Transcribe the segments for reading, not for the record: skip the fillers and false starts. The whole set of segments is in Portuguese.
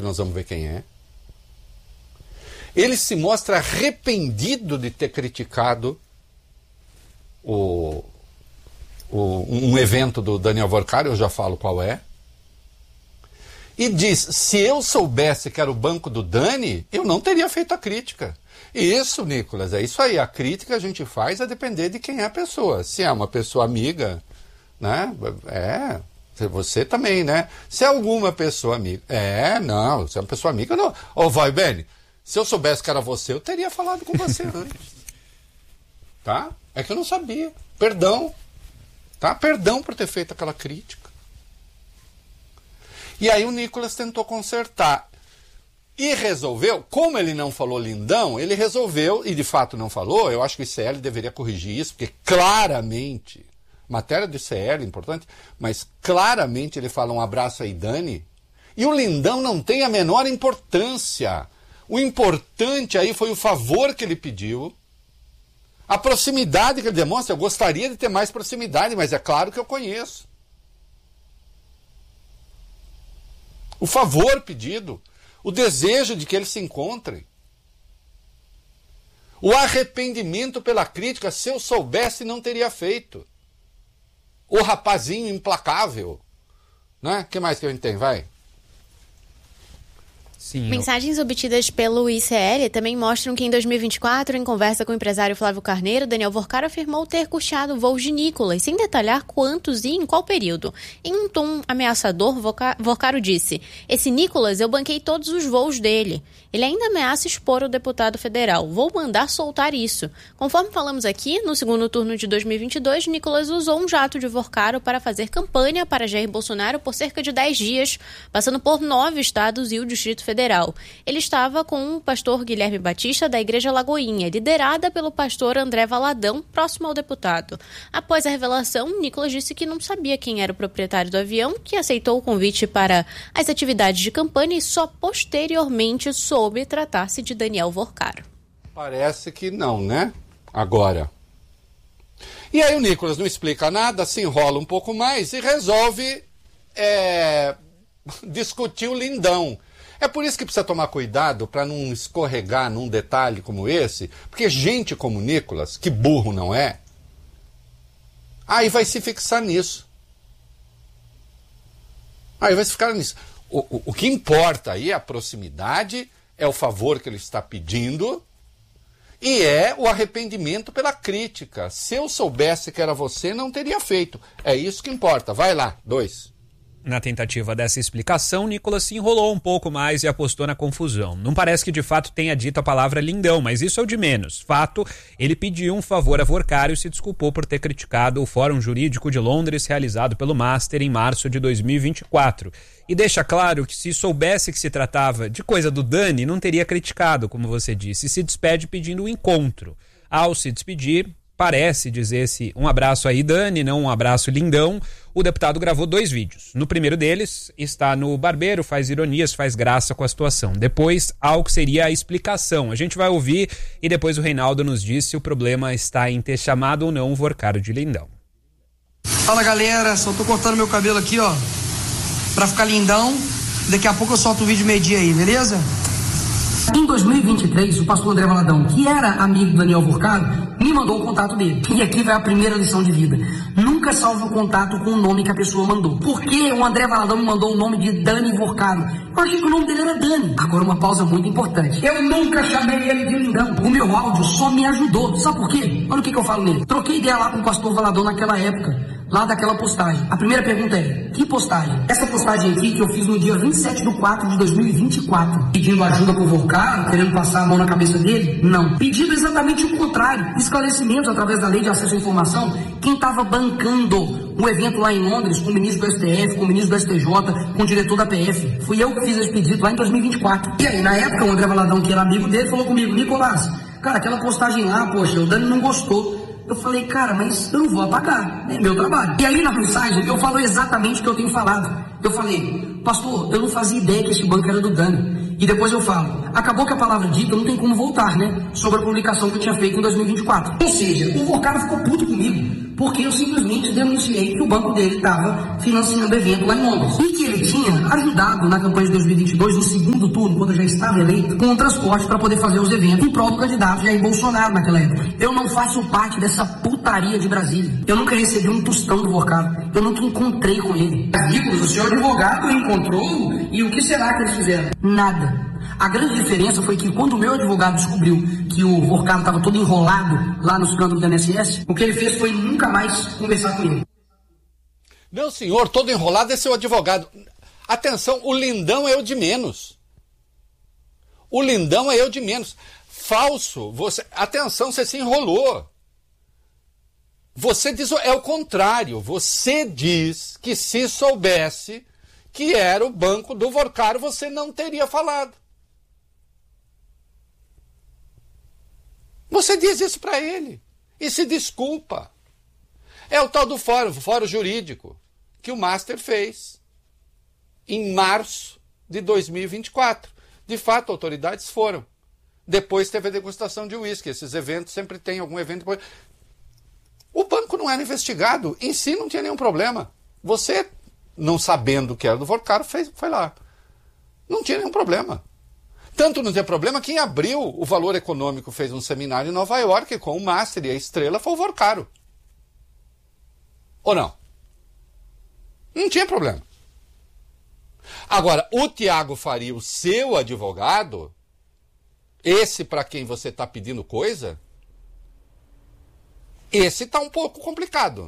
nós vamos ver quem é. Ele se mostra arrependido de ter criticado um evento do Daniel Vorkar, eu já falo qual é. E diz, se eu soubesse que era o banco do Dani, eu não teria feito a crítica. E isso, Nicolas, é isso aí. A crítica a gente faz a depender de quem é a pessoa. Se é uma pessoa amiga, né? Você também, né? Se é alguma pessoa amiga. Não, se é uma pessoa amiga, não. Vai, Beni, se eu soubesse que era você, eu teria falado com você antes. Tá? É que eu não sabia. Perdão. Tá? Perdão por ter feito aquela crítica. E aí o Nicolas tentou consertar. E resolveu, como ele não falou lindão, ele resolveu, e de fato não falou, eu acho que o ICL deveria corrigir isso, porque claramente, matéria do ICL é importante, mas claramente ele fala um abraço aí, Dani, e o lindão não tem a menor importância. O importante aí foi o favor que ele pediu, a proximidade que ele demonstra. Eu gostaria de ter mais proximidade, mas é claro que eu conheço. O favor pedido, o desejo de que eles se encontrem, o arrependimento pela crítica, se eu soubesse não teria feito. O rapazinho implacável, né? O que mais que a gente tem? Vai. Sim, mensagens obtidas pelo ICL também mostram que em 2024, em conversa com o empresário Flávio Carneiro, Daniel Vorkar afirmou ter custeado voos de Nicolas, sem detalhar quantos e em qual período. Em um tom ameaçador, Vorkar disse: esse Nicolas, eu banquei todos os voos dele. Ele ainda ameaça expor o deputado federal. Vou mandar soltar isso. Conforme falamos aqui, no segundo turno de 2022, Nicolas usou um jato de Vorkar para fazer campanha para Jair Bolsonaro por cerca de 10 dias, passando por 9 estados e o Distrito Federal. Ele estava com o pastor Guilherme Batista da Igreja Lagoinha, liderada pelo pastor André Valadão, próximo ao deputado. Após a revelação, Nicolas disse que não sabia quem era o proprietário do avião, que aceitou o convite para as atividades de campanha e só posteriormente soube tratar-se de Daniel Vorkar. Parece que não, né? Agora. E aí o Nicolas não explica nada, se enrola um pouco mais e resolve discutir o lindão. É por isso que precisa tomar cuidado para não escorregar num detalhe como esse, porque gente como Nicolas, que burro não é, aí vai se fixar nisso. Aí vai se ficar nisso. O que importa aí é a proximidade, é o favor que ele está pedindo e é o arrependimento pela crítica. Se eu soubesse que era você, não teria feito. É isso que importa. Vai lá, 2. Na tentativa dessa explicação, Nicolas se enrolou um pouco mais e apostou na confusão. Não parece que de fato tenha dito a palavra lindão, mas isso é o de menos. Fato, ele pediu um favor a Vorkar e se desculpou por ter criticado o Fórum Jurídico de Londres realizado pelo Master em março de 2024. E deixa claro que se soubesse que se tratava de coisa do Dani, não teria criticado, como você disse, e se despede pedindo um encontro. Ao se despedir, parece dizer-se um abraço aí, Dani, não um abraço lindão. O deputado gravou 2 vídeos. No primeiro deles, está no barbeiro, faz ironias, faz graça com a situação. Depois, algo que seria a explicação. A gente vai ouvir e depois o Reinaldo nos diz se o problema está em ter chamado ou não o Vorkar de lindão. Fala, galera, só tô cortando meu cabelo aqui, ó, pra ficar lindão. Daqui a pouco eu solto o vídeo meio-dia aí, beleza? Em 2023, o pastor André Valadão, que era amigo do Daniel Vorkar, me mandou o contato dele. E aqui vai a primeira lição de vida. Nunca salve o contato com o nome que a pessoa mandou. Por que o André Valadão me mandou o nome de Dani Vorkar? Eu achei que o nome dele era Dani. Agora uma pausa muito importante. Eu nunca chamei ele de lindão. O meu áudio só me ajudou. Sabe por quê? Olha o que eu falo nele. Troquei ideia lá com o pastor Valadão naquela época. Lá daquela postagem. A primeira pergunta é, que postagem? Essa postagem aqui que eu fiz no dia 27/4 de 2024, pedindo ajuda pro Vorkar, querendo passar a mão na cabeça dele? Não. Pedindo exatamente o contrário. Esclarecimentos através da lei de acesso à informação. Quem estava bancando o evento lá em Londres, com o ministro do STF, com o ministro do STJ, com o diretor da PF. Fui eu que fiz esse pedido lá em 2024. E aí, na época, o André Valadão, que era amigo dele, falou comigo, Nicolás, cara, aquela postagem lá, poxa, o Dani não gostou. Eu falei, cara, mas eu não vou apagar, é meu trabalho. E aí na mensagem eu falo exatamente o que eu tenho falado. Eu falei, pastor, eu não fazia ideia que esse banco era do Dani. E depois eu falo, acabou que a palavra dita não tem como voltar, né? Sobre a publicação que eu tinha feito em 2024. Ou seja, o Vorkar ficou puto comigo. porque eu simplesmente denunciei que o banco dele estava financiando evento lá em Londres. E que ele tinha ajudado na campanha de 2022, no segundo turno, quando eu já estava eleito, com o transporte para poder fazer os eventos em prol do candidato Jair Bolsonaro naquela época. Eu não faço parte dessa putaria de Brasília. Eu nunca recebi um tostão do Vorcado. Eu nunca encontrei com ele. O senhor advogado encontrou e o que será que eles fizeram? Nada. A grande diferença foi que quando o meu advogado descobriu que o Vorcado estava todo enrolado lá no escândalo do INSS, o que ele fez foi nunca mais conversar com ele. Meu senhor, todo enrolado é seu advogado. Atenção, o lindão é o de menos. O lindão é eu de menos. Falso, atenção, você se enrolou. Você diz, é o contrário, você diz que se soubesse que era o banco do Vorcaro, você não teria falado. Você diz isso para ele e se desculpa. É o tal do fórum jurídico, que o Master fez em março de 2024. De fato, autoridades foram. Depois teve a degustação de uísque. Esses eventos sempre tem algum evento depois. O banco não era investigado, em si não tinha nenhum problema. Você, não sabendo que era do Vorcaro, foi lá. Não tinha nenhum problema. Tanto não tinha problema, quem abriu o Valor Econômico fez um seminário em Nova York com o Master e a estrela foi o Vorcaro. Ou não? Não tinha problema. Agora, o Tiago Faria, o seu advogado, esse para quem você está pedindo coisa, esse está um pouco complicado.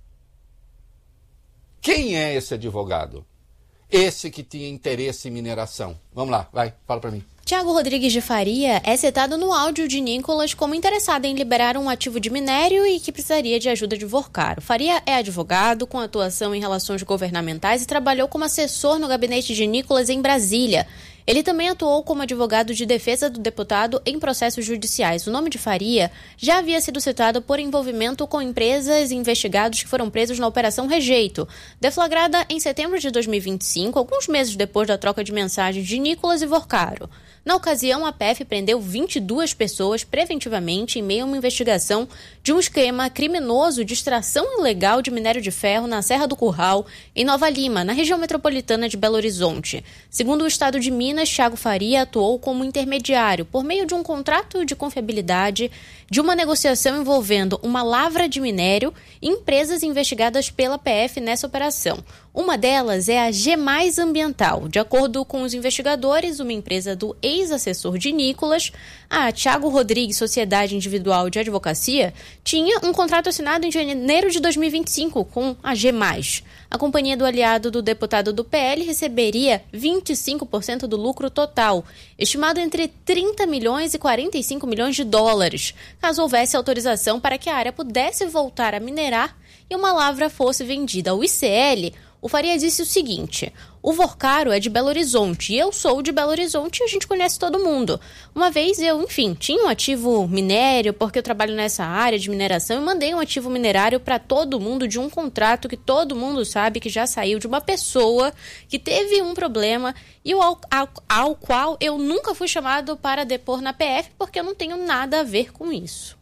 Quem é esse advogado? Esse que tinha interesse em mineração. Vamos lá, vai, fala para mim. Tiago Rodrigues de Faria é citado no áudio de Nicolas como interessado em liberar um ativo de minério e que precisaria de ajuda de Vorcaro. Faria é advogado com atuação em relações governamentais e trabalhou como assessor no gabinete de Nicolas em Brasília. Ele também atuou como advogado de defesa do deputado em processos judiciais. O nome de Faria já havia sido citado por envolvimento com empresas e investigados que foram presos na Operação Rejeito, deflagrada em setembro de 2025, alguns meses depois da troca de mensagens de Nicolas e Vorcaro. Na ocasião, a PF prendeu 22 pessoas preventivamente em meio a uma investigação de um esquema criminoso de extração ilegal de minério de ferro na Serra do Curral, em Nova Lima, na região metropolitana de Belo Horizonte. Segundo o Estado de Minas, Tiago Faria atuou como intermediário por meio de um contrato de confiabilidade de uma negociação envolvendo uma lavra de minério e empresas investigadas pela PF nessa operação. Uma delas é a G+ Ambiental. De acordo com os investigadores, uma empresa do ex-assessor de Nicolas, a Tiago Rodrigues Sociedade Individual de Advocacia, tinha um contrato assinado em janeiro de 2025 com a G+. A companhia do aliado do deputado do PL receberia 25% do lucro total, estimado entre 30 milhões e 45 milhões de dólares, caso houvesse autorização para que a área pudesse voltar a minerar e uma lavra fosse vendida ao ICL. O Faria disse o seguinte: o Vorcaro é de Belo Horizonte e eu sou de Belo Horizonte e a gente conhece todo mundo. Uma vez eu, tinha um ativo minério, porque eu trabalho nessa área de mineração, e mandei um ativo minerário para todo mundo de um contrato que todo mundo sabe que já saiu de uma pessoa que teve um problema e ao qual eu nunca fui chamado para depor na PF porque eu não tenho nada a ver com isso.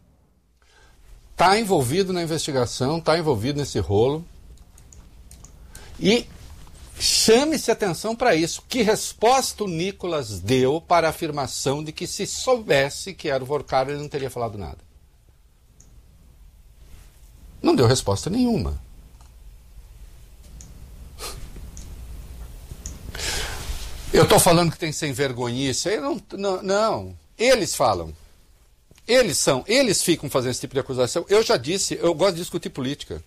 Está envolvido na investigação, está envolvido nesse rolo. E chame-se atenção para isso. Que resposta o Nicolas deu para a afirmação de que se soubesse que era o Vorcaro, ele não teria falado nada? Não deu resposta nenhuma. Eu estou falando que tem sem vergonhice. Não. Eles falam. Eles ficam fazendo esse tipo de acusação. Eu já disse, eu gosto de discutir política.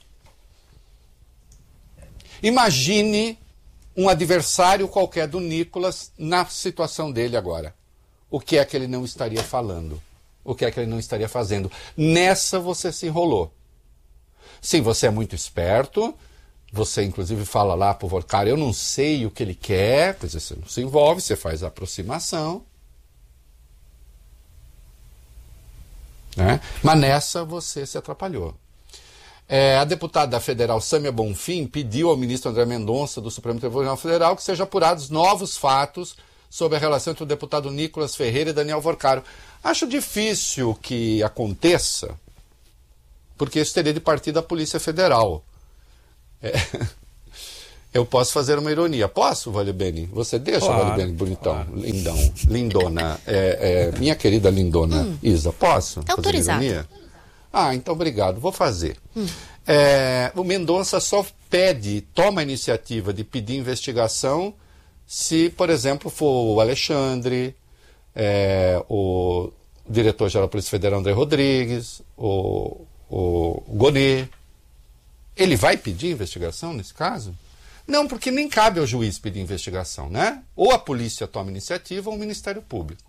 Imagine um adversário qualquer do Nicolas na situação dele agora. O que é que ele não estaria falando? O que é que ele não estaria fazendo? Nessa você se enrolou. Sim, você é muito esperto. Você, inclusive, fala lá pro Vorcaro, eu não sei o que ele quer. Pois você não se envolve, você faz a aproximação. Né? Mas nessa você se atrapalhou. A deputada federal Sâmia Bonfim pediu ao ministro André Mendonça, do Supremo Tribunal Federal, que sejam apurados novos fatos sobre a relação entre o deputado Nicolas Ferreira e Daniel Vorcaro. Acho difícil que aconteça, porque isso teria de partir da Polícia Federal. Eu posso fazer uma ironia. Posso, Vale Bene? Você deixa, claro, Vale Bene, bonitão, claro. Lindão, lindona, minha querida lindona Isa, posso fazer autorizado. Ironia? Então obrigado, vou fazer. O Mendonça só toma a iniciativa de pedir investigação se, por exemplo, for o Alexandre, o diretor-geral da Polícia Federal, André Rodrigues, o Gonê. Ele vai pedir investigação nesse caso? Não, porque nem cabe ao juiz pedir investigação, né? Ou a polícia toma iniciativa ou o Ministério Público.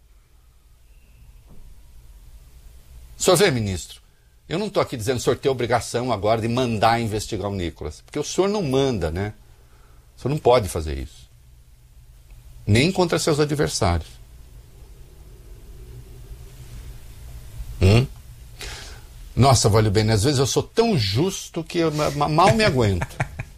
O senhor vê, ministro, eu não estou aqui dizendo que o senhor tem obrigação agora de mandar investigar o Nicolas, porque o senhor não manda, né? O senhor não pode fazer isso. Nem contra seus adversários. Nossa, Vale Bene, às vezes eu sou tão justo que eu mal me aguento.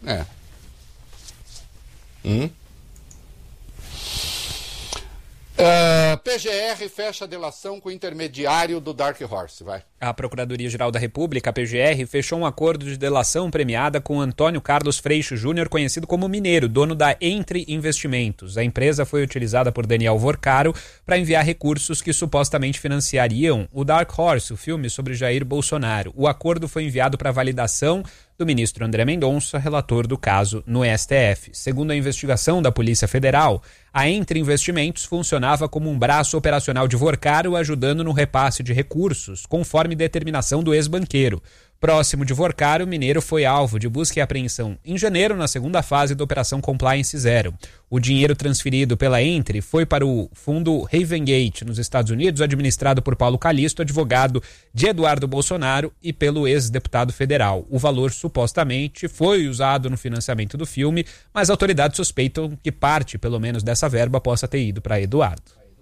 PGR fecha a delação com o intermediário do Dark Horse, vai. A Procuradoria-Geral da República, a PGR, fechou um acordo de delação premiada com Antônio Carlos Freixo Júnior, conhecido como Mineiro, dono da Entre Investimentos. A empresa foi utilizada por Daniel Vorcaro para enviar recursos que supostamente financiariam o Dark Horse, o filme sobre Jair Bolsonaro. O acordo foi enviado para validação do ministro André Mendonça, relator do caso no STF. Segundo a investigação da Polícia Federal, a Entre Investimentos funcionava como um braço operacional de Vorcaro, ajudando no repasse de recursos, conforme determinação do ex-banqueiro. Próximo de Vorcaro, o Mineiro foi alvo de busca e apreensão em janeiro, na segunda fase da Operação Compliance Zero. O dinheiro transferido pela Entre foi para o fundo Ravengate, nos Estados Unidos, administrado por Paulo Calixto, advogado de Eduardo Bolsonaro, e pelo ex-deputado federal. O valor supostamente foi usado no financiamento do filme, mas autoridades suspeitam que parte, pelo menos, dessa verba possa ter ido para Eduardo.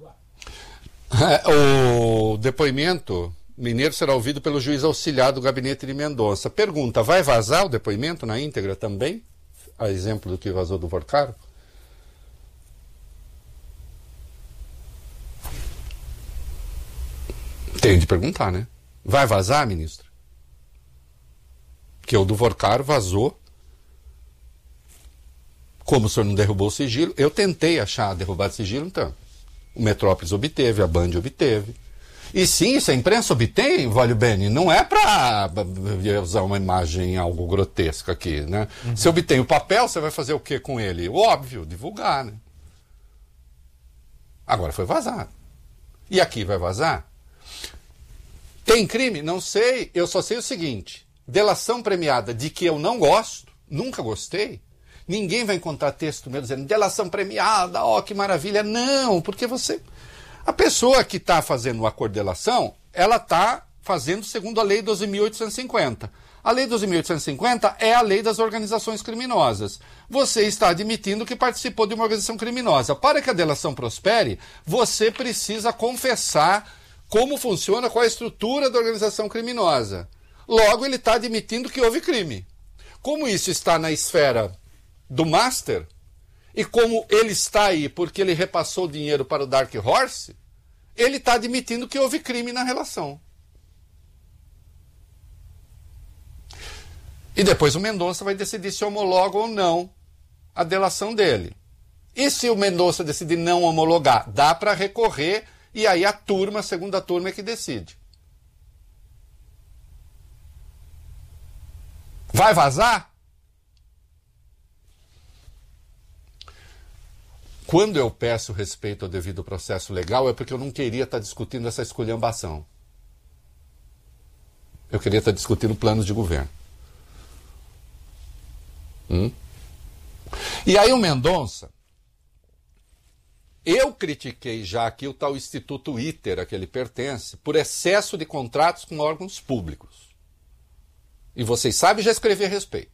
O depoimento Mineiro será ouvido pelo juiz auxiliar do gabinete de Mendonça. Pergunta, vai vazar o depoimento na íntegra também? A exemplo do que vazou do Vorcaro? Tem de perguntar, né? Vai vazar, ministro? Que o do Vorcaro vazou. Como o senhor não derrubou o sigilo, eu tentei achar derrubar o sigilo, então. O Metrópolis obteve, a Band obteve. E sim, se a imprensa obtém, Vale Bene, não é para usar uma imagem algo grotesca aqui, né? Se obtém o papel, você vai fazer o que com ele? Óbvio, divulgar, né? Agora foi vazado. E aqui vai vazar? Tem crime? Não sei. Eu só sei o seguinte. Delação premiada de que eu não gosto, nunca gostei. Ninguém vai encontrar texto meu dizendo delação premiada, ó, que maravilha. Não, porque você... A pessoa que está fazendo o acordo de delação, ela está fazendo segundo a Lei 12.850. A Lei 12.850 é a lei das organizações criminosas. Você está admitindo que participou de uma organização criminosa. Para que a delação prospere, você precisa confessar como funciona, qual é a estrutura da organização criminosa. Logo, ele está admitindo que houve crime. Como isso está na esfera do Master... E como ele está aí porque ele repassou o dinheiro para o Dark Horse, ele está admitindo que houve crime na relação. E depois o Mendonça vai decidir se homologa ou não a delação dele. E se o Mendonça decidir não homologar, dá para recorrer e aí a segunda turma é que decide. Vai vazar? Quando eu peço respeito ao devido processo legal, é porque eu não queria estar discutindo essa esculhambação. Eu queria estar discutindo planos de governo. E aí o Mendonça, eu critiquei já aqui o tal Instituto ITER a que ele pertence, por excesso de contratos com órgãos públicos. E vocês sabem, já escrevi a respeito.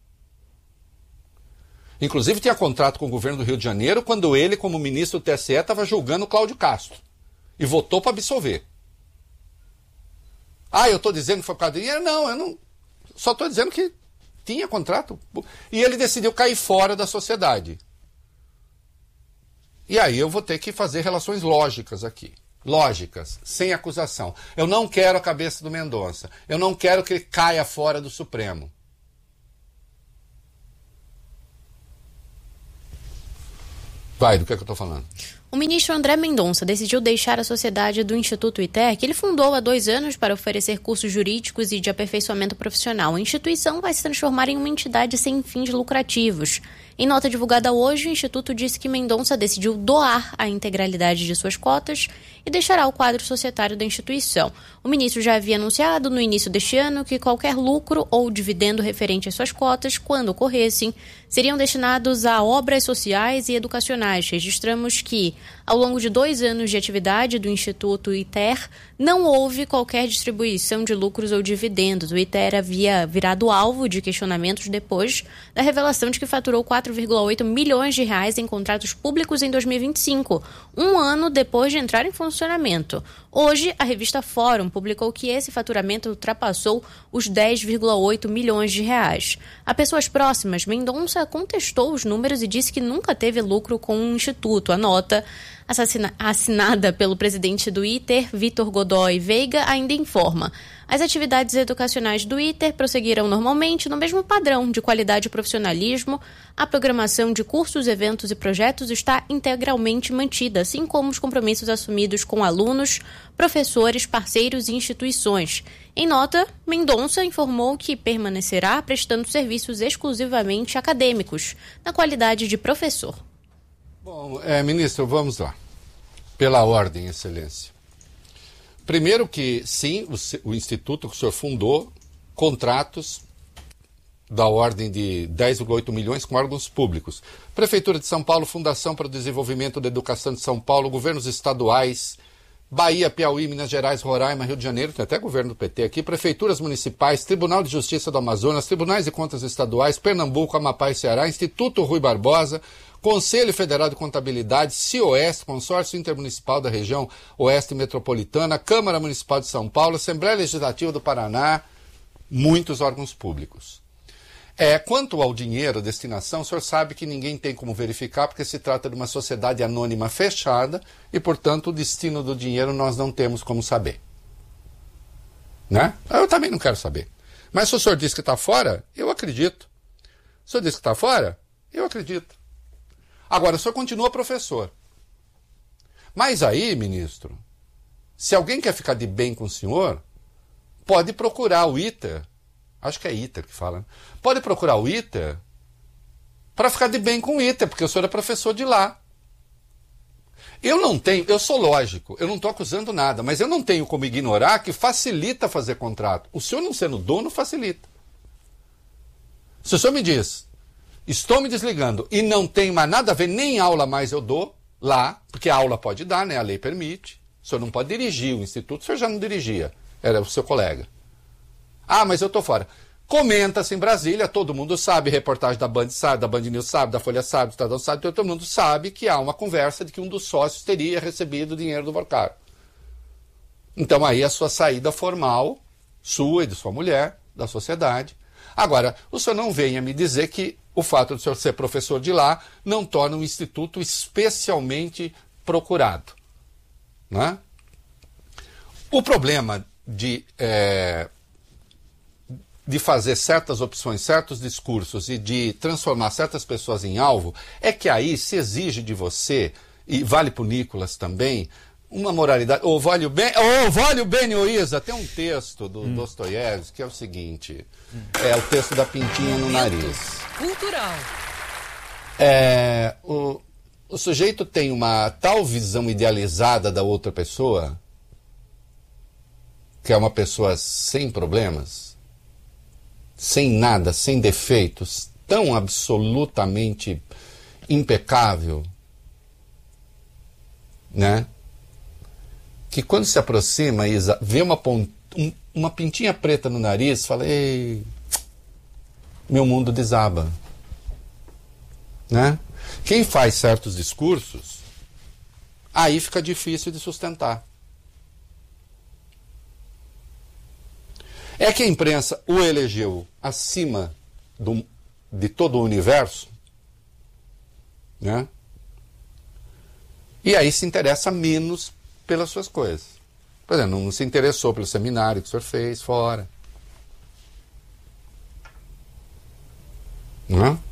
Inclusive tinha contrato com o governo do Rio de Janeiro quando ele, como ministro do TSE, estava julgando o Cláudio Castro. E votou para absolver. Eu estou dizendo que foi por causa de dinheiro? Não, eu não. Só estou dizendo que tinha contrato. E ele decidiu cair fora da sociedade. E aí eu vou ter que fazer relações lógicas aqui. lógicas, sem acusação. Eu não quero a cabeça do Mendonça. Eu não quero que ele caia fora do Supremo. Vai, do que eu estou falando? O ministro André Mendonça decidiu deixar a sociedade do Instituto ITER, que ele fundou há 2 anos para oferecer cursos jurídicos e de aperfeiçoamento profissional. A instituição vai se transformar em uma entidade sem fins lucrativos. Em nota divulgada hoje, o Instituto disse que Mendonça decidiu doar a integralidade de suas cotas e deixará o quadro societário da instituição. O ministro já havia anunciado no início deste ano que qualquer lucro ou dividendo referente às suas cotas, quando ocorressem, seriam destinados a obras sociais e educacionais. Registramos que, ao longo de 2 anos de atividade do Instituto ITER, não houve qualquer distribuição de lucros ou dividendos. O ITER havia virado alvo de questionamentos depois da revelação de que faturou 4,8 milhões de reais em contratos públicos em 2025, um ano depois de entrar em funcionamento. Hoje, a revista Fórum publicou que esse faturamento ultrapassou os 10,8 milhões de reais. A pessoas próximas, Mendonça contestou os números e disse que nunca teve lucro com o Instituto. A nota, assinada pelo presidente do ITER, Vitor Godoy Veiga, ainda informa: as atividades educacionais do ITER prosseguirão normalmente no mesmo padrão de qualidade e profissionalismo. A programação de cursos, eventos e projetos está integralmente mantida, assim como os compromissos assumidos com alunos, professores, parceiros e instituições. Em nota, Mendonça informou que permanecerá prestando serviços exclusivamente acadêmicos, na qualidade de professor. Bom, ministro, vamos lá. Pela ordem, Excelência. Primeiro que, sim, o Instituto que o senhor fundou, contratos da ordem de 10,8 milhões com órgãos públicos. Prefeitura de São Paulo, Fundação para o Desenvolvimento da Educação de São Paulo, governos estaduais, Bahia, Piauí, Minas Gerais, Roraima, Rio de Janeiro, tem até governo do PT aqui, prefeituras municipais, Tribunal de Justiça do Amazonas, Tribunais de Contas Estaduais, Pernambuco, Amapá e Ceará, Instituto Rui Barbosa, Conselho Federal de Contabilidade, CIOeste, Consórcio Intermunicipal da Região Oeste Metropolitana, Câmara Municipal de São Paulo, Assembleia Legislativa do Paraná, muitos órgãos públicos. Quanto ao dinheiro, destinação, o senhor sabe que ninguém tem como verificar, porque se trata de uma sociedade anônima fechada e, portanto, o destino do dinheiro nós não temos como saber. Né? Eu também não quero saber. Mas se o senhor diz que está fora, eu acredito. Se o senhor diz que está fora, eu acredito. Agora, o senhor continua professor. Mas aí, ministro, se alguém quer ficar de bem com o senhor, pode procurar o ITER. Acho que é ITER que fala. Né? Pode procurar o ITER para ficar de bem com o ITER, porque o senhor é professor de lá. Eu sou lógico, eu não estou acusando nada, mas eu não tenho como ignorar que facilita fazer contrato. O senhor não sendo dono, facilita. Se o senhor me diz, estou me desligando e não tem mais nada a ver, nem aula mais eu dou lá, porque a aula pode dar, né? A lei permite. O senhor não pode dirigir o instituto, o senhor já não dirigia, era o seu colega. Ah, mas eu estou fora. Comenta-se em Brasília, todo mundo sabe, reportagem da Band sabe, da Band News sabe, da Folha sabe, do Estadão sabe, todo mundo sabe que há uma conversa de que um dos sócios teria recebido dinheiro do Vorcaro. Então aí a sua saída formal, sua e de sua mulher, da sociedade. Agora, o senhor não venha me dizer que o fato de o senhor ser professor de lá não torna um instituto especialmente procurado. Né? O problema de fazer certas opções, certos discursos e de transformar certas pessoas em alvo, é que aí se exige de você, e vale para o Nicolas também, uma moralidade. Vale o bem, Isa, tem um texto do Dostoiévski que é o seguinte, é o texto da pintinha no nariz. Cultural. O sujeito tem uma tal visão idealizada da outra pessoa, que é uma pessoa sem problemas, sem nada, sem defeitos, tão absolutamente impecável, né? Que quando se aproxima, Isa, vê uma pintinha preta no nariz, fala, ei, meu mundo desaba. Né? Quem faz certos discursos, aí fica difícil de sustentar. É que a imprensa o elegeu acima de todo o universo, né? E aí se interessa menos pelas suas coisas. Por exemplo, não se interessou pelo seminário que o senhor fez fora. Não é?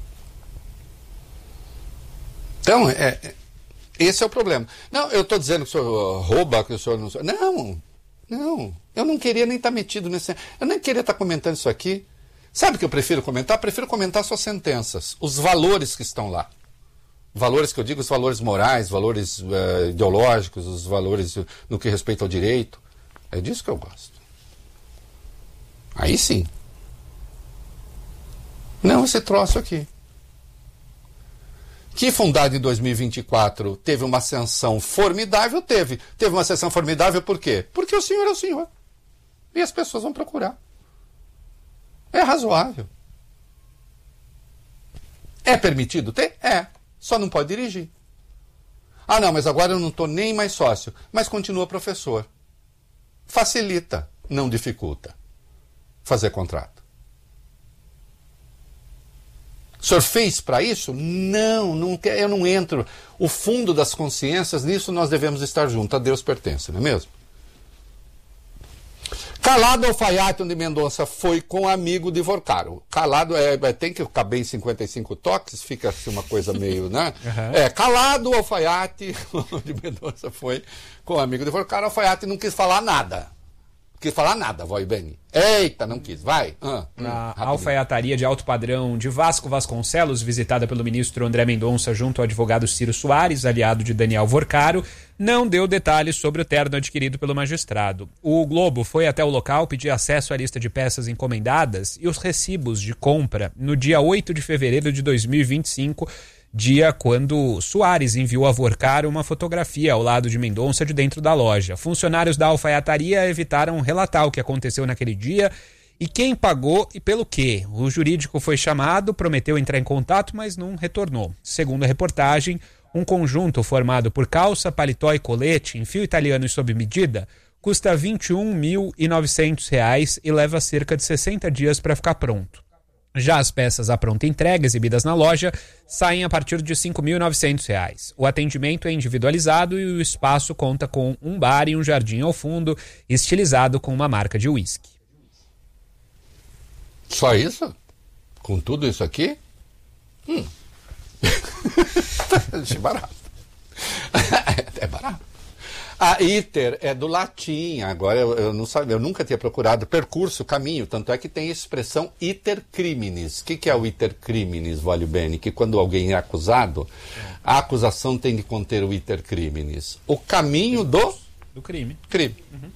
Então, esse é o problema. Não, eu estou dizendo que o senhor rouba, que o senhor não... Não, eu não queria nem estar metido nesse... Eu nem queria estar comentando isso aqui. Sabe o que eu prefiro comentar? Prefiro comentar suas sentenças, os valores que estão lá. Valores que eu digo, os valores morais, valores ideológicos, os valores no que respeita ao direito. É disso que eu gosto. Aí sim. Não esse troço aqui. Que fundado em 2024 teve uma ascensão formidável, teve. Teve uma ascensão formidável por quê? Porque o senhor é o senhor. E as pessoas vão procurar. É razoável. É permitido ter? É. Só não pode dirigir. Ah, não, mas agora eu não estou nem mais sócio. Mas continua professor. Facilita, não dificulta fazer contrato. O senhor fez para isso? Não, eu não entro. O fundo das consciências, nisso nós devemos estar juntos. A Deus pertence, não é mesmo? Calado Alfaiate de Mendonça foi com amigo de Vorcaro. Calado tem que caber em 55 toques, fica assim uma coisa meio, né? Uhum. Calado Alfaiate de Mendonça foi com amigo de Vorcaro. Alfaiate não quis falar nada. Vó Ibene. Eita, não quis. Vai. Na alfaiataria de alto padrão de Vasco Vasconcelos, visitada pelo ministro André Mendonça junto ao advogado Ciro Soares, aliado de Daniel Vorcaro, não deu detalhes sobre o terno adquirido pelo magistrado. O Globo foi até o local pedir acesso à lista de peças encomendadas e os recibos de compra no dia 8 de fevereiro de 2025, dia quando Soares enviou a Vorcaro uma fotografia ao lado de Mendonça de dentro da loja. Funcionários da alfaiataria evitaram relatar o que aconteceu naquele dia e quem pagou e pelo quê. O jurídico foi chamado, prometeu entrar em contato, mas não retornou. Segundo a reportagem, um conjunto formado por calça, paletó e colete em fio italiano e sob medida custa R$ 21.900 e leva cerca de 60 dias para ficar pronto. Já as peças à pronta entrega exibidas na loja saem a partir de R$ 5.900. O atendimento é individualizado e o espaço conta com um bar e um jardim ao fundo, estilizado com uma marca de uísque. Só isso? Com tudo isso aqui? Achei barato. É barato. A iter é do latim, agora eu não sabia, eu nunca tinha procurado percurso, caminho, tanto é que tem a expressão iter criminis. O que é o iter criminis, Vólio Bene? Que quando alguém é acusado, a acusação tem de conter o iter criminis. O caminho do crime. Uhum.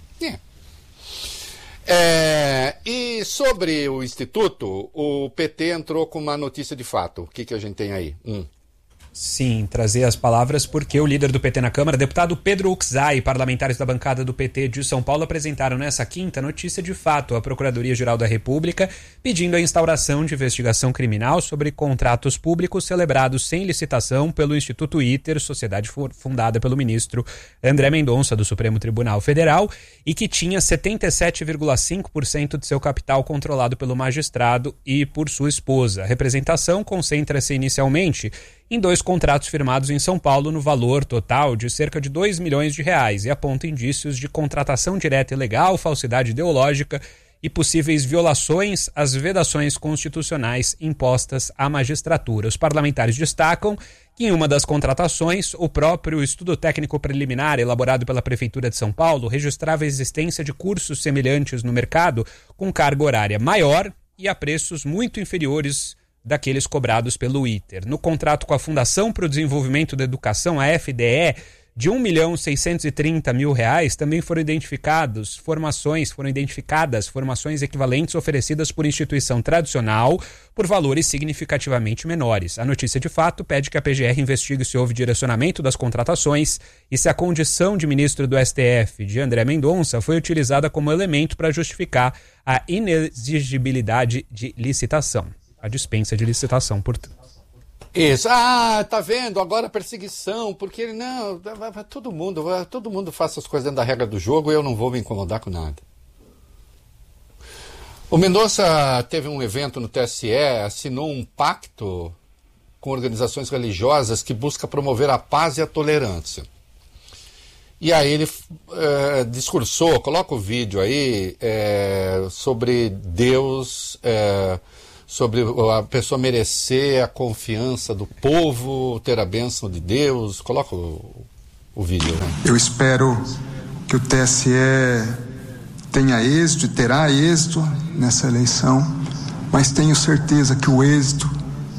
E sobre o Instituto, o PT entrou com uma notícia de fato. O que a gente tem aí? Sim, trazer as palavras porque o líder do PT na Câmara, deputado Pedro Uczai, e parlamentares da bancada do PT de São Paulo apresentaram nessa quinta notícia de fato à Procuradoria-Geral da República, pedindo a instauração de investigação criminal sobre contratos públicos celebrados sem licitação pelo Instituto ITER, sociedade fundada pelo ministro André Mendonça do Supremo Tribunal Federal e que tinha 77,5% de seu capital controlado pelo magistrado e por sua esposa. A representação concentra-se inicialmente em 2 contratos firmados em São Paulo no valor total de cerca de R$2 milhões e aponta indícios de contratação direta ilegal, falsidade ideológica e possíveis violações às vedações constitucionais impostas à magistratura. Os parlamentares destacam que em uma das contratações, o próprio estudo técnico preliminar elaborado pela Prefeitura de São Paulo registrava a existência de cursos semelhantes no mercado com carga horária maior e a preços muito inferiores daqueles cobrados pelo ITER. No contrato com a Fundação para o Desenvolvimento da Educação, a FDE, de R$1.630.000, também foram identificadas formações equivalentes oferecidas por instituição tradicional por valores significativamente menores. A notícia de fato pede que a PGR investigue se houve direcionamento das contratações e se a condição de ministro do STF, de André Mendonça, foi utilizada como elemento para justificar a inexigibilidade de licitação. A dispensa de licitação, portanto. Isso. Tá vendo? Agora perseguição, porque ele não... Todo mundo faz as coisas dentro da regra do jogo e eu não vou me incomodar com nada. O Mendonça teve um evento no TSE, assinou um pacto com organizações religiosas que busca promover a paz e a tolerância. E aí ele discursou, coloca o vídeo aí, sobre Deus, sobre a pessoa merecer a confiança do povo, ter a bênção de Deus. Coloca o vídeo. Né? Eu espero que o TSE tenha êxito e terá êxito nessa eleição, mas tenho certeza que o êxito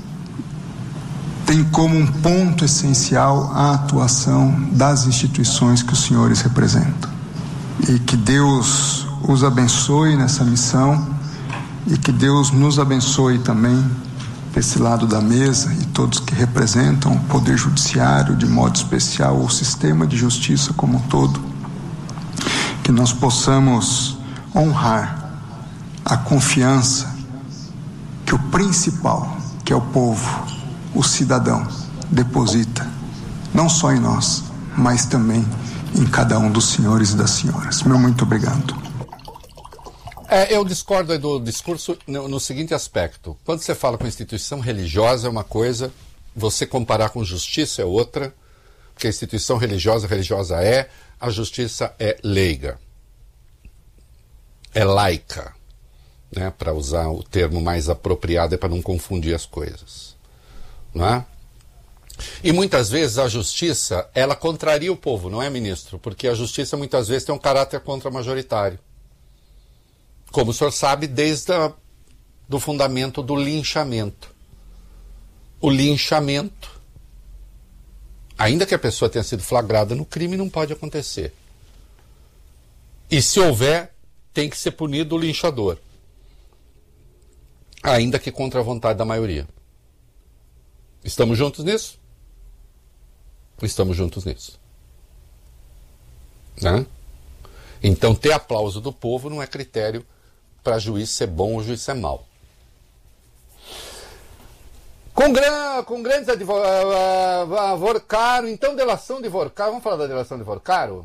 tem como um ponto essencial a atuação das instituições que os senhores representam. E que Deus os abençoe nessa missão e que Deus nos abençoe também desse lado da mesa e todos que representam o Poder Judiciário, de modo especial o sistema de justiça como um todo, que nós possamos honrar a confiança que o principal, que é o povo, o cidadão, deposita, não só em nós, mas também em cada um dos senhores e das senhoras. Meu muito obrigado. Eu discordo do discurso no seguinte aspecto. Quando você fala com instituição religiosa é uma coisa, você comparar com justiça é outra, porque a instituição religiosa é, a justiça é leiga, é laica, né? Para usar o termo mais apropriado, para não confundir as coisas. Não é? E muitas vezes a justiça, ela contraria o povo, não é, ministro? Porque a justiça muitas vezes tem um caráter contra-majoritário. Como o senhor sabe, desde do fundamento do linchamento. O linchamento, ainda que a pessoa tenha sido flagrada no crime, não pode acontecer. E se houver, tem que ser punido o linchador. Ainda que contra a vontade da maioria. Estamos juntos nisso? Estamos juntos nisso. Né? Então, ter aplauso do povo não é critério para juiz ser bom ou juiz ser mau. Com grandes advogados, Vorcaro, então, delação de Vorcaro. Vamos falar da delação de Vorcaro?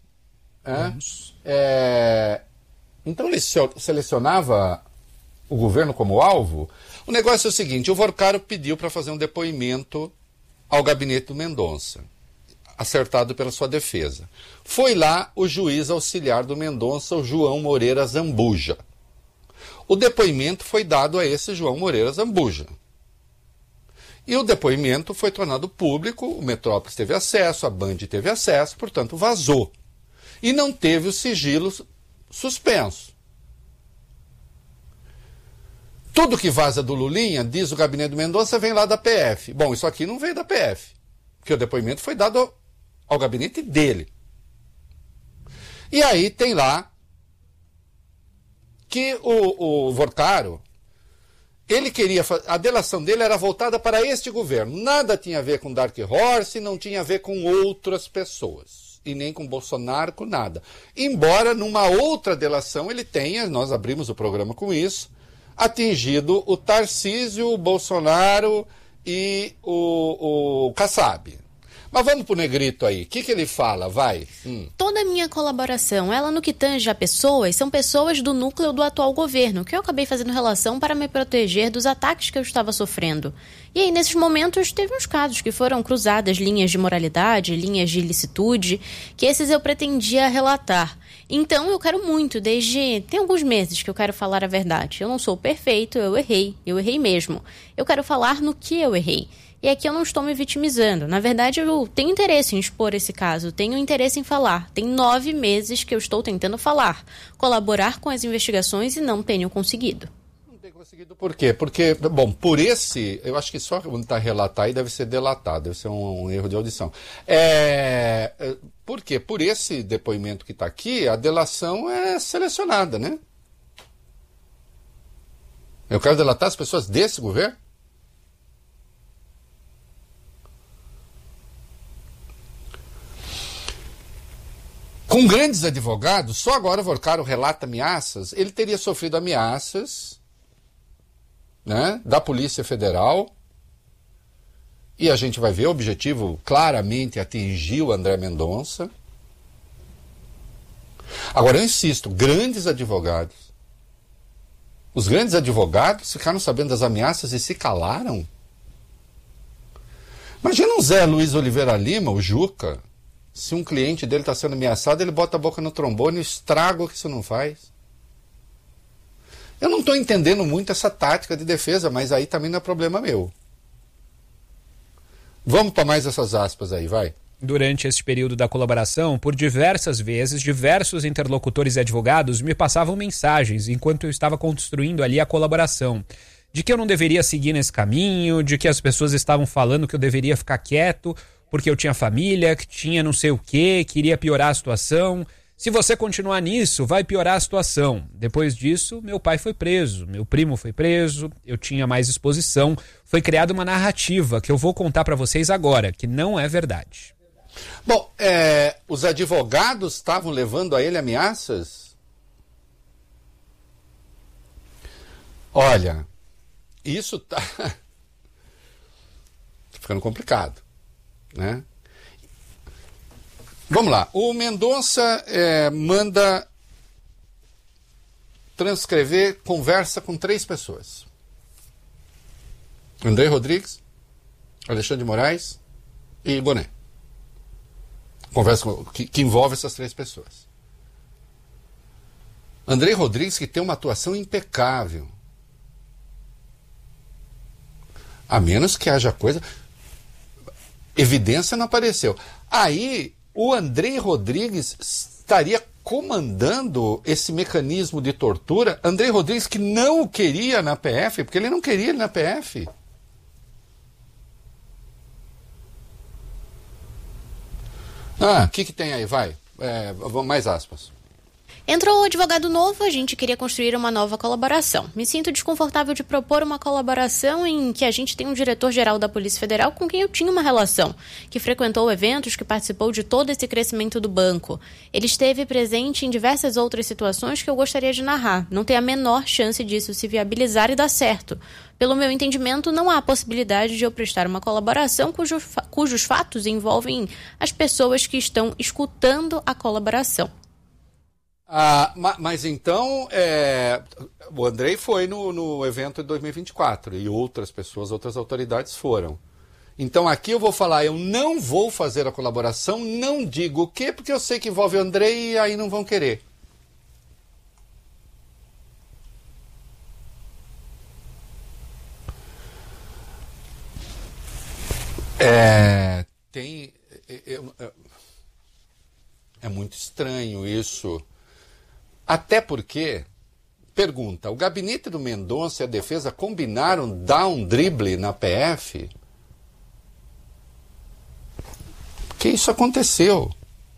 Então, ele selecionava o governo como alvo. O negócio é o seguinte: o Vorcaro pediu para fazer um depoimento ao gabinete do Mendonça, acertado pela sua defesa. Foi lá o juiz auxiliar do Mendonça, o João Moreira Zambuja. O depoimento foi dado a esse João Moreira Zambuja. E o depoimento foi tornado público, o Metrópolis teve acesso, a Band teve acesso, portanto vazou. E não teve o sigilo suspenso. Tudo que vaza do Lulinha, diz o gabinete do Mendonça, vem lá da PF. Bom, isso aqui não veio da PF, porque o depoimento foi dado ao gabinete dele. E aí tem lá que o Vorcaro, ele queria, a delação dele era voltada para este governo. Nada tinha a ver com Dark Horse, não tinha a ver com outras pessoas. E nem com Bolsonaro, com nada. Embora numa outra delação ele tenha, nós abrimos o programa com isso, atingido o Tarcísio, o Bolsonaro e o Kassab. Mas vamos pro Negrito aí. O que ele fala? Vai. Toda a minha colaboração, ela no que tange a pessoas, são pessoas do núcleo do atual governo, que eu acabei fazendo relação para me proteger dos ataques que eu estava sofrendo. E aí, nesses momentos, teve uns casos que foram cruzadas linhas de moralidade, linhas de ilicitude, que esses eu pretendia relatar. Então, eu quero muito, tem alguns meses que eu quero falar a verdade. Eu não sou perfeito, eu errei mesmo. Eu quero falar no que eu errei. E aqui eu não estou me vitimizando. Na verdade, eu tenho interesse em expor esse caso, tenho interesse em falar. Tem 9 meses que eu estou tentando falar, colaborar com as investigações e não tenho conseguido. Não tem conseguido por quê? Porque, bom, por esse, eu acho que só onde está relatar aí deve ser delatado, deve ser um erro de audição. Por quê? Por esse depoimento que está aqui, a delação é selecionada, né? Eu quero delatar as pessoas desse governo? Com grandes advogados, só agora o Vorcaro relata ameaças, ele teria sofrido ameaças, né, da Polícia Federal, e a gente vai ver, o objetivo claramente atingiu André Mendonça. Agora eu insisto, grandes advogados, os grandes advogados ficaram sabendo das ameaças e se calaram. Imagina o Zé Luiz Oliveira Lima, o Juca, Se um cliente dele está sendo ameaçado, ele bota a boca no trombone e estraga o que isso não faz. Eu não estou entendendo muito essa tática de defesa, mas aí também não é problema meu. Vamos para mais essas aspas aí, vai. Durante este período da colaboração, por diversas vezes, diversos interlocutores e advogados me passavam mensagens enquanto eu estava construindo ali a colaboração, de que eu não deveria seguir nesse caminho, de que as pessoas estavam falando que eu deveria ficar quieto porque eu tinha família, que tinha não sei o quê, que iria piorar a situação. Se você continuar nisso, vai piorar a situação. Depois disso, meu pai foi preso, meu primo foi preso, eu tinha mais exposição. Foi criada uma narrativa que eu vou contar para vocês agora, que não é verdade. Bom, os advogados estavam levando a ele ameaças? Olha, isso tá ficando complicado, né? Vamos lá, o Mendonça manda transcrever conversa com 3 pessoas. André Rodrigues, Alexandre de Moraes e Boné. Conversa que envolve essas 3 pessoas. André Rodrigues, que tem uma atuação impecável. A menos que haja coisa... Evidência não apareceu. Aí, o André Rodrigues estaria comandando esse mecanismo de tortura. André Rodrigues, que não o queria na PF, porque ele não queria ele na PF. O que tem aí? Vai. Mais aspas. Entrou o advogado novo, a gente queria construir uma nova colaboração. Me sinto desconfortável de propor uma colaboração em que a gente tem um diretor-geral da Polícia Federal com quem eu tinha uma relação, que frequentou eventos, que participou de todo esse crescimento do banco. Ele esteve presente em diversas outras situações que eu gostaria de narrar. Não tem a menor chance disso se viabilizar e dar certo. Pelo meu entendimento, não há possibilidade de eu prestar uma colaboração cujos fatos envolvem as pessoas que estão escutando a colaboração. Mas então, o Andrei foi no evento de 2024 e outras pessoas, outras autoridades foram. Então aqui eu vou falar, eu não vou fazer a colaboração, não digo o quê, porque eu sei que envolve o Andrei e aí não vão querer. É muito estranho isso. Até porque, pergunta, o gabinete do Mendonça e a defesa combinaram dar um drible na PF? Porque isso aconteceu.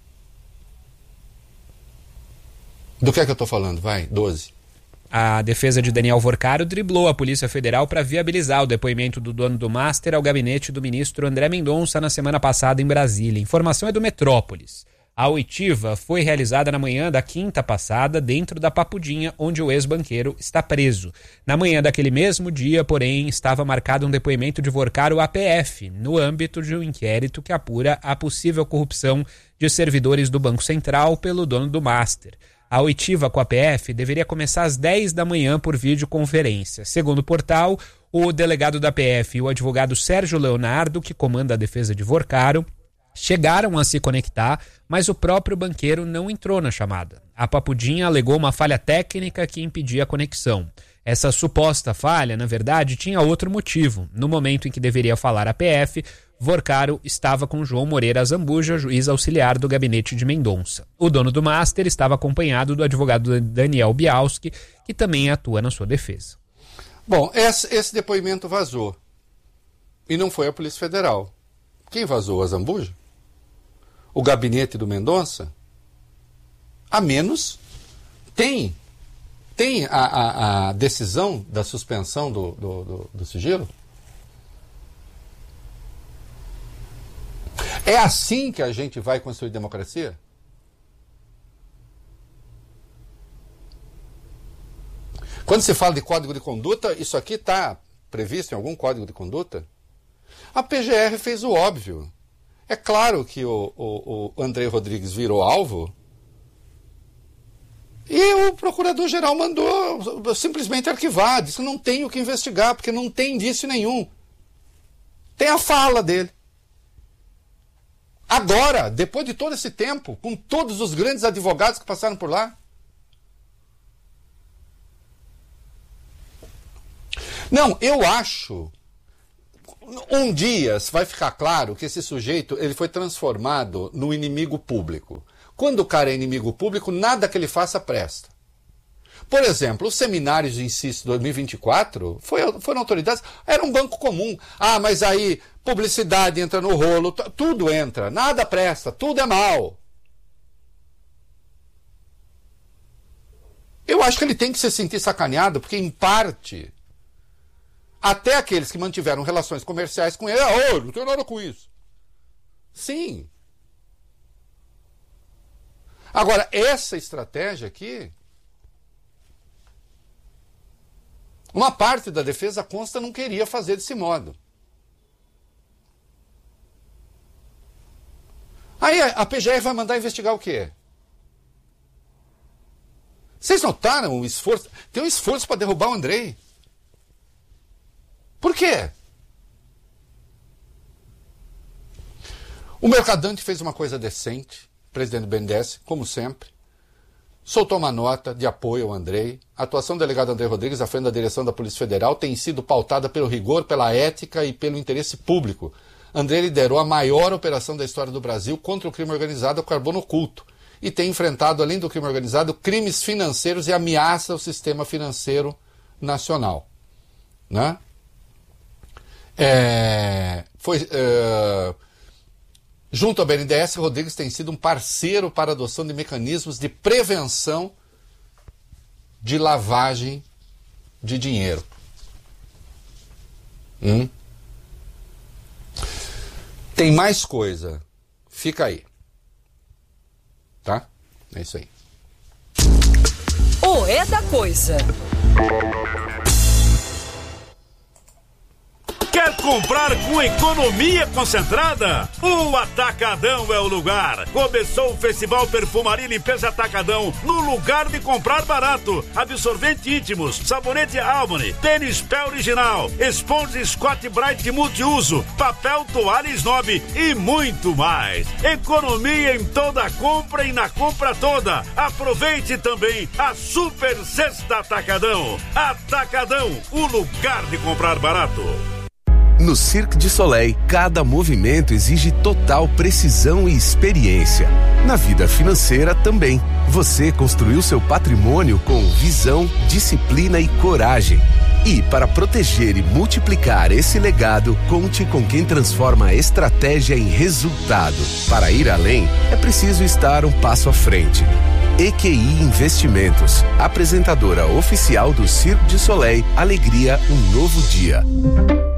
Do que é que eu estou falando? Vai, 12. A defesa de Daniel Vorcaro driblou a Polícia Federal para viabilizar o depoimento do dono do Master ao gabinete do ministro André Mendonça na semana passada em Brasília. Informação é do Metrópolis. A oitiva foi realizada na manhã da quinta passada, dentro da Papudinha, onde o ex-banqueiro está preso. Na manhã daquele mesmo dia, porém, estava marcado um depoimento de Vorcaro à PF, no âmbito de um inquérito que apura a possível corrupção de servidores do Banco Central pelo dono do Master. A oitiva com a PF deveria começar às 10 da manhã por videoconferência. Segundo o portal, o delegado da PF e o advogado Sérgio Leonardo, que comanda a defesa de Vorcaro, chegaram a se conectar, mas o próprio banqueiro não entrou na chamada. A Papudinha alegou uma falha técnica que impedia a conexão. Essa suposta falha, na verdade, tinha outro motivo. No momento em que deveria falar a PF, Vorcaro estava com João Moreira Zambuja, juiz auxiliar do gabinete de Mendonça. O dono do Master estava acompanhado do advogado Daniel Bialski, que também atua na sua defesa. Bom, esse depoimento vazou. E não foi a Polícia Federal. Quem vazou? A Zambuja? O gabinete do Mendonça? A menos tem a decisão da suspensão do sigilo? É assim que a gente vai construir democracia? Quando se fala de código de conduta, isso aqui está previsto em algum código de conduta? A PGR fez o óbvio. É claro que o André Rodrigues virou alvo e o procurador-geral mandou simplesmente arquivar, disse que não tem o que investigar, porque não tem indício nenhum. Tem a fala dele. Agora, depois de todo esse tempo, com todos os grandes advogados que passaram por lá. Não, eu acho... Um dia vai ficar claro que esse sujeito ele foi transformado no inimigo público. Quando o cara é inimigo público, nada que ele faça presta. Por exemplo, os seminários de ensino 2024 foram autoridades, era um banco comum. Ah, mas aí publicidade entra no rolo, tudo entra, nada presta, tudo é mal. Eu acho que ele tem que se sentir sacaneado, porque em parte... Até aqueles que mantiveram relações comerciais com ele, não tenho nada com isso. Sim. Agora, essa estratégia aqui, uma parte da defesa consta não queria fazer desse modo. Aí a PGR vai mandar investigar o quê? Vocês notaram o esforço? Tem um esforço para derrubar o Andrei. Por quê? O Mercadante fez uma coisa decente, o presidente do BNDES, como sempre, soltou uma nota de apoio ao Andrei. A atuação do delegado Andrei Rodrigues à frente da direção da Polícia Federal tem sido pautada pelo rigor, pela ética e pelo interesse público. Andrei liderou a maior operação da história do Brasil contra o crime organizado ao carbono oculto e tem enfrentado, além do crime organizado, crimes financeiros e ameaça ao sistema financeiro nacional. Né? Junto ao BNDES, Rodrigues tem sido um parceiro para a adoção de mecanismos de prevenção de lavagem de dinheiro. Tem mais coisa. Fica aí. Tá? É isso aí. O É da Coisa. Quer comprar com economia concentrada? O Atacadão é o lugar. Começou o Festival Perfumaria e Limpeza Atacadão no lugar de comprar barato. Absorvente íntimos, sabonete Albany, tênis pé original, esponja Scott Bright multiuso, papel toalha Snob e muito mais. Economia em toda a compra e na compra toda. Aproveite também a Super Sexta Atacadão. Atacadão, o lugar de comprar barato. No Cirque du Soleil, cada movimento exige total precisão e experiência. Na vida financeira também. Você construiu seu patrimônio com visão, disciplina e coragem. E para proteger e multiplicar esse legado, conte com quem transforma a estratégia em resultado. Para ir além, é preciso estar um passo à frente. EQI Investimentos, apresentadora oficial do Cirque du Soleil, Alegria, um novo dia.